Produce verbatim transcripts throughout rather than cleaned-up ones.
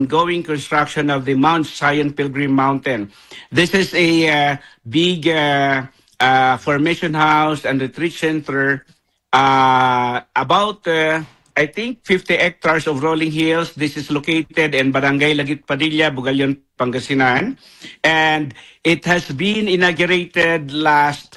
ongoing construction of the Mount Zion Pilgrim Mountain. This is a uh, big uh, uh, formation house and retreat center, uh, about uh, I think fifty hectares of rolling hills. This is located in Barangay Lagit Padilla, Bugalyon, Pangasinan, and it has been inaugurated last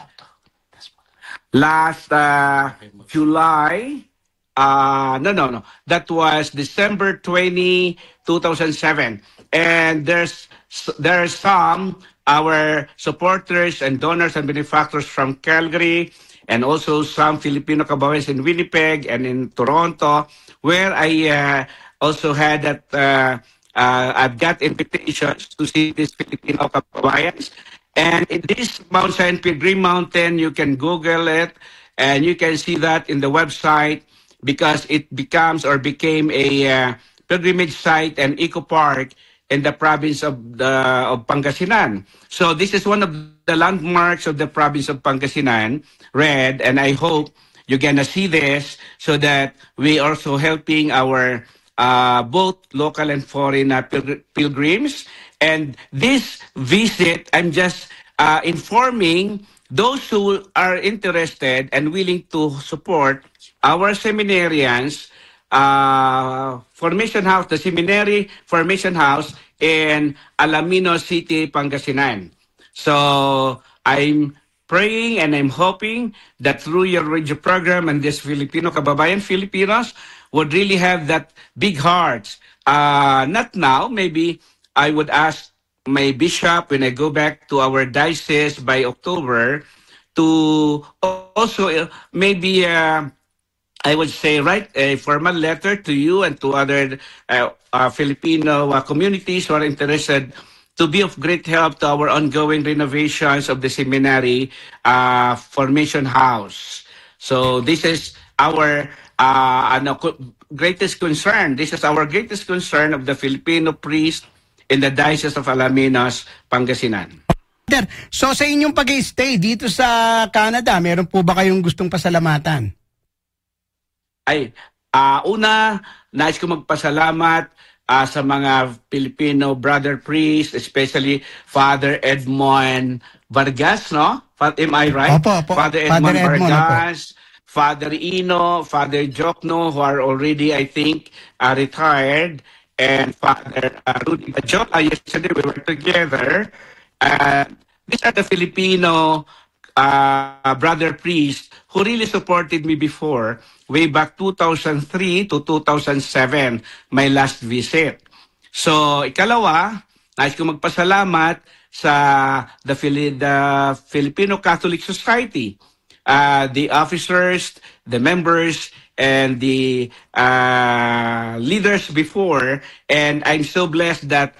last uh, July. Uh, no, no, no. That was December twentieth, two thousand seven. And there's there are some our supporters and donors and benefactors from Calgary, and also some Filipino kabayans in Winnipeg and in Toronto, where I uh, also had that uh, uh, I've got invitations to see these Filipino kabayans. And in this Mount Zion Pilgrim Mountain, you can Google it, and you can see that in the website, because it becomes or became a uh, pilgrimage site and eco park in the province of the of Pangasinan. So this is one of the landmarks of the province of Pangasinan, Red, and I hope you're gonna see this so that we also helping our uh, both local and foreign uh, pilgr pilgrims. And this visit, I'm just uh, informing those who are interested and willing to support our seminarians, uh, Formation House, the Seminary Formation House in Alaminos City, Pangasinan. So I'm praying and I'm hoping that through your radio program and this Filipino kababayan Filipinos would really have that big hearts. Uh, not now, maybe I would ask my bishop when I go back to our diocese by October to also uh, maybe uh, I would say write a formal letter to you and to other uh, uh, Filipino uh, communities who are interested to be of great help to our ongoing renovations of the seminary uh, formation house. So this is our uh, ano, greatest concern. This is our greatest concern of the Filipino priest in the Diocese of Alaminos, Pangasinan. So sa inyong pag-stay dito sa Canada, meron po ba kayong gustong pasalamatan? Ay, uh, una, nais ko magpasalamat uh, sa mga Filipino brother priests, especially Father Edmond Vargas, no? Am I right? Opo, opo. Father Edmond Father Edmond, Vargas, opo. Father Ino, Father Jokno, who are already, I think, uh, retired, and Father uh, Rudy Bajola. Yesterday we were together. Uh, these are the Filipino uh, brother priests who really supported me before, way back two thousand three to two thousand seven, my last visit. So, ikalawa, nais ko magpasalamat sa the, Fili the Filipino Catholic Society, uh, the officers, the members, and the uh, leaders before. And I'm so blessed that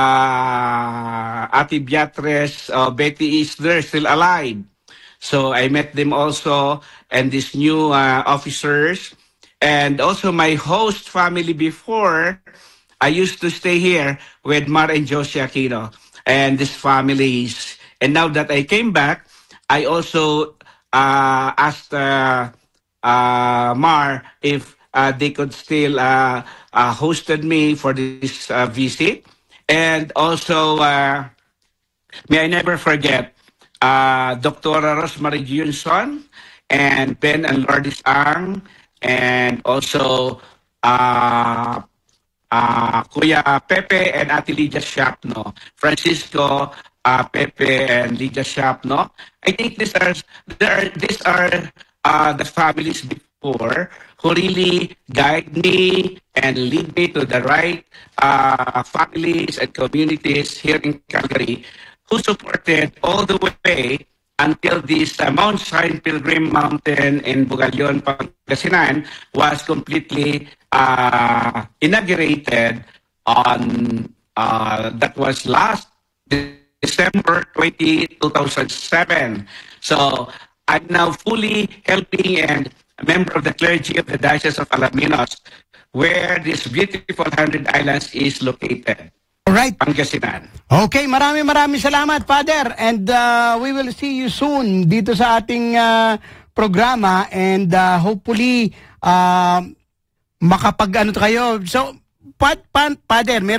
uh, Ate Beatrice, uh, Betty is there, still alive. So I met them also, and these new uh, officers. And also my host family before, I used to stay here with Mar and Josie Aquino and these families. And now that I came back, I also uh, asked uh, uh, Mar if uh, they could still uh, uh, hosted me for this uh, visit. And also, uh, may I never forget, uh, Doctor Rosemary Junson and Ben and Lourdes Ang, and also uh, uh, Kuya Pepe and Ate Lydia Shapno, Francisco uh, Pepe and Lydia Shapno. I think these are, there, these are uh, the families before who really guide me and lead me to the right uh, families and communities here in Calgary, who supported all the way until this uh, Mount Zion Pilgrim Mountain in Bugalyon, Pangasinan was completely uh, inaugurated on, uh, that was last December twentieth, two thousand seven. So I'm now fully helping and a member of the clergy of the Diocese of Alaminos, where this beautiful Hundred Islands is located. Alright. Pangasinan. Okay, maraming maraming salamat, Father. And uh, we will see you soon dito sa ating uh, programa. And uh, hopefully, uh, makapag-ano kayo. So, pa, pa, Father, meron